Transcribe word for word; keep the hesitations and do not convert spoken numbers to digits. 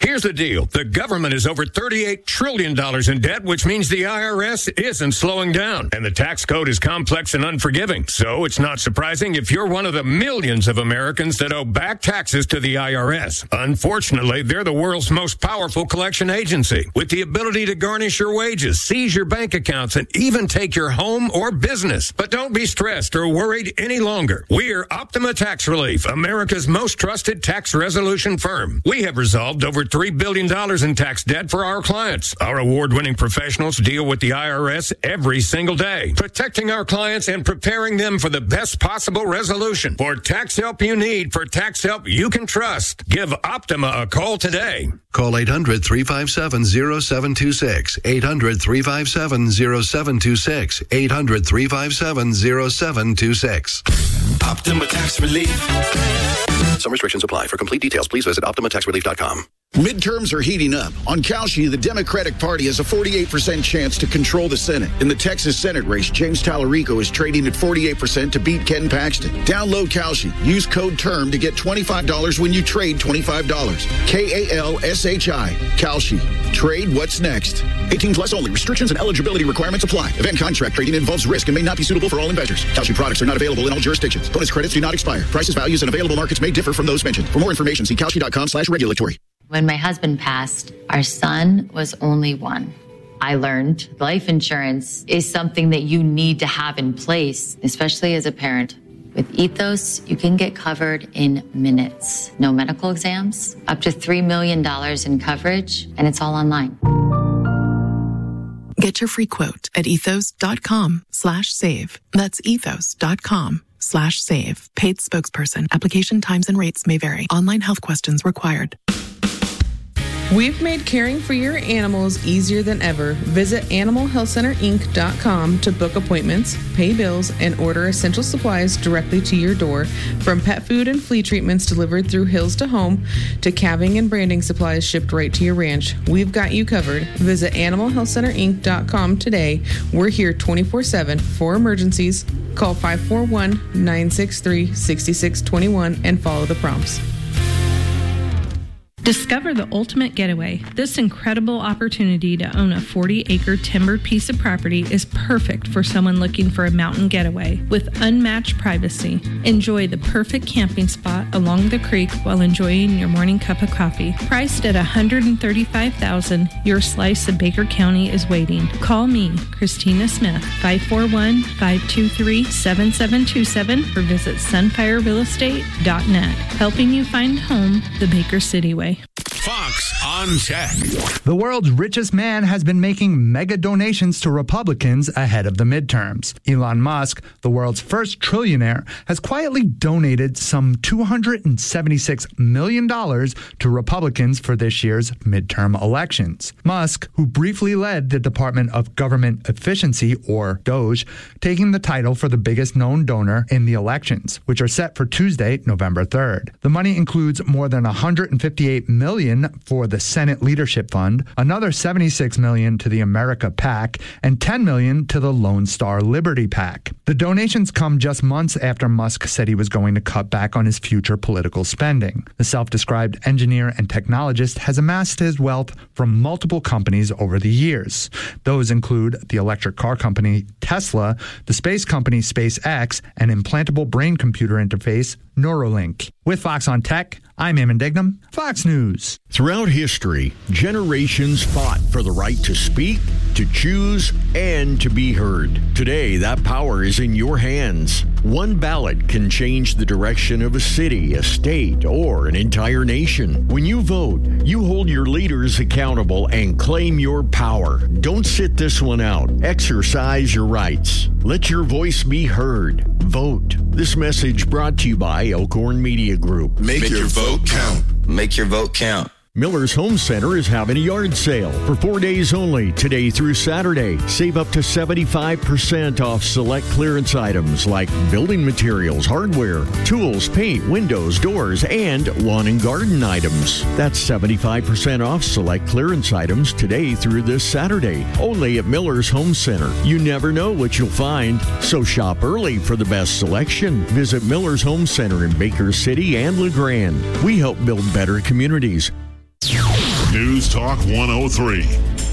Here's the deal. The government is over thirty-eight trillion dollars in debt, which means the I R S isn't slowing down. And the tax code is complex and unforgiving. So it's not surprising if you're one of the millions of Americans that owe back taxes to the I R S. Unfortunately, they're the world's most powerful collection agency with the ability to garnish your wages, seize your bank accounts, and even take your home or business. But don't be stressed or worried any longer. We're Optima Tax Relief, America's most trusted tax resolution firm. We have resolved over three billion dollars in tax debt for our clients. Our award-winning professionals deal with the I R S every single day, protecting our clients and preparing them for the best possible resolution. For tax help you need, for tax help you can trust, give Optima a call today. Call eight hundred, three five seven, zero seven two six, eight hundred, three five seven, zero seven two six, eight hundred, three five seven, zero seven two six. Optima Tax Relief. Some restrictions apply. For complete details, please visit optima tax relief dot com. Midterms are heating up. On Kalshi, the Democratic Party has a forty-eight percent chance to control the Senate. In the Texas Senate race, James Tallarico is trading at forty-eight percent to beat Ken Paxton. Download Kalshi. Use code TERM to get twenty-five dollars when you trade twenty-five dollars. K A L S H I. Kalshi. Trade what's next. eighteen plus only. Restrictions and eligibility requirements apply. Event contract trading involves risk and may not be suitable for all investors. Kalshi products are not available in all jurisdictions. Bonus credits do not expire. Prices, values, and available markets may differ from those mentioned. For more information, see kalshi.com slash regulatory. When my husband passed, our son was only one. I learned life insurance is something that you need to have in place, especially as a parent. With Ethos, you can get covered in minutes. No medical exams, up to three million dollars in coverage, and it's all online. Get your free quote at ethos.com slash save. That's ethos.com slash save. Paid spokesperson. Application times and rates may vary. Online health questions required. We've made caring for your animals easier than ever. Visit animal health center inc dot com to book appointments, pay bills, and order essential supplies directly to your door. From pet food and flea treatments delivered through Hills to Home to calving and branding supplies shipped right to your ranch, we've got you covered. Visit animal health center inc dot com today. We're here twenty-four seven for emergencies. Call five four one, nine six three, six six two one and follow the prompts. Discover the ultimate getaway. This incredible opportunity to own a forty-acre timbered piece of property is perfect for someone looking for a mountain getaway with unmatched privacy. Enjoy the perfect camping spot along the creek while enjoying your morning cup of coffee. Priced at one hundred thirty-five thousand dollars, your slice of Baker County is waiting. Call me, Christina Smith, five four one, five two three, seven seven two seven or visit sunfire real estate dot net. Helping you find home the Baker City way. Fox on Tech. The world's richest man has been making mega donations to Republicans ahead of the midterms. Elon Musk, the world's first trillionaire, has quietly donated some two hundred seventy-six million dollars to Republicans for this year's midterm elections. Musk, who briefly led the Department of Government Efficiency, or DOGE, taking the title for the biggest known donor in the elections, which are set for Tuesday, November third. The money includes more than one hundred fifty-eight million dollars for the Senate Leadership Fund, another seventy-six million dollars to the America PAC, and ten million dollars to the Lone Star Liberty PAC. The donations come just months after Musk said he was going to cut back on his future political spending. The self-described engineer and technologist has amassed his wealth from multiple companies over the years. Those include the electric car company Tesla, the space company SpaceX, and implantable brain computer interface Neuralink. With Fox on Tech, I'm Eamon Dignam, Fox News. Throughout history, generations fought for the right to speak, to choose, and to be heard. Today, that power is in your hands. One ballot can change the direction of a city, a state, or an entire nation. When you vote, you hold your leaders accountable and claim your power. Don't sit this one out. Exercise your rights. Let your voice be heard. Vote. This message brought to you by Elkhorn Media Group. Make, Make your, your vote count. Make your vote count. Miller's Home Center is having a yard sale for four days only, today through Saturday. Save up to seventy-five percent off select clearance items like building materials, hardware, tools, paint, windows, doors, and lawn and garden items. That's seventy-five percent off select clearance items today through this Saturday, only at Miller's Home Center. You never know what you'll find, so shop early for the best selection. Visit Miller's Home Center in Baker City and LeGrand. We help build better communities. News Talk one oh three.